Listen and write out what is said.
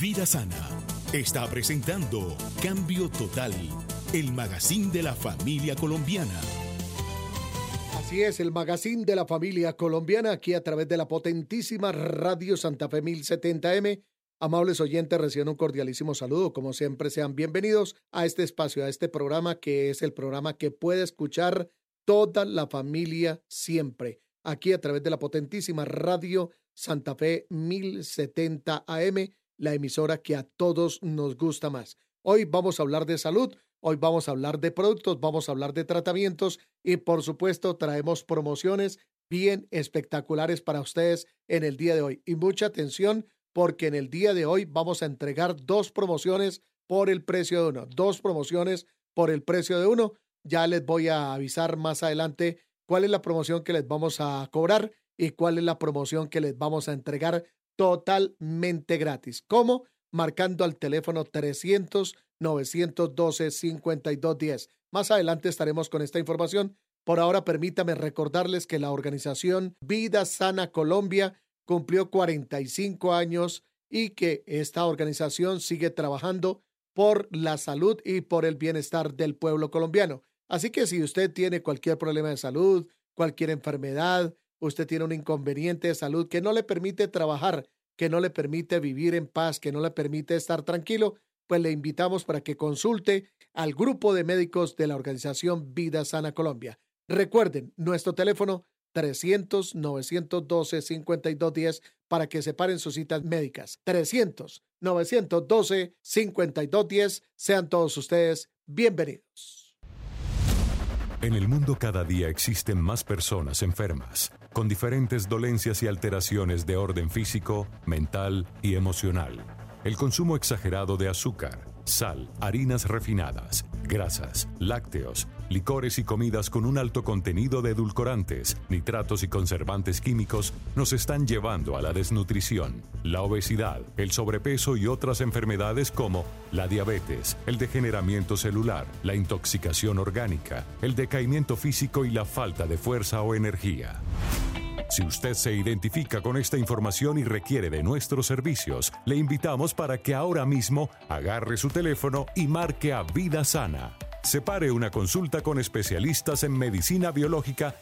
Vida Sana está presentando Cambio Total, el magazine de la familia colombiana. Así es, el magazine de la familia colombiana, aquí a través de la potentísima Radio Santa Fe 1070M. Amables oyentes, reciban un cordialísimo saludo. Como siempre, sean bienvenidos a este espacio, a este programa que es el programa que puede escuchar toda la familia siempre. Aquí a través de la potentísima Radio Santa Fe 1070 AM, la emisora que a todos nos gusta más. Hoy vamos a hablar de salud, hoy vamos a hablar de productos, vamos a hablar de tratamientos y por supuesto traemos promociones bien espectaculares para ustedes en el día de hoy. Y mucha atención porque en el día de hoy vamos a entregar dos promociones por el precio de uno. Dos promociones por el precio de uno. Ya les voy a avisar más adelante cuál es la promoción que les vamos a cobrar y cuál es la promoción que les vamos a entregar totalmente gratis. ¿Cómo? Marcando al teléfono 300-912-5210. Más adelante estaremos con esta información. Por ahora permítame recordarles que la organización Vida Sana Colombia cumplió 45 años y que esta organización sigue trabajando por la salud y por el bienestar del pueblo colombiano. Así que si usted tiene cualquier problema de salud, cualquier enfermedad, usted tiene un inconveniente de salud que no le permite trabajar, que no le permite vivir en paz, que no le permite estar tranquilo, pues le invitamos para que consulte al grupo de médicos de la organización Vida Sana Colombia. Recuerden, nuestro teléfono 300-912-5210 para que separen sus citas médicas. 300-912-5210. Sean todos ustedes bienvenidos. En el mundo cada día existen más personas enfermas, con diferentes dolencias y alteraciones de orden físico, mental y emocional. El consumo exagerado de azúcar, sal, harinas refinadas, grasas, lácteos, licores y comidas con un alto contenido de edulcorantes, nitratos y conservantes químicos nos están llevando a la desnutrición, la obesidad, el sobrepeso y otras enfermedades como la diabetes, el degeneramiento celular, la intoxicación orgánica, el decaimiento físico y la falta de fuerza o energía. Si usted se identifica con esta información y requiere de nuestros servicios, le invitamos para que ahora mismo agarre su teléfono y marque a Vida Sana. Separe una consulta con especialistas en medicina biológica